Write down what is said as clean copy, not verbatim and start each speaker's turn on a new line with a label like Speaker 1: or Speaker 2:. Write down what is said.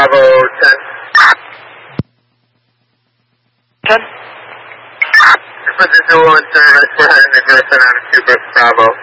Speaker 1: Bravo 10.
Speaker 2: 10?
Speaker 1: Put the dual in service. We're heading to Griffin on 2 Bravo.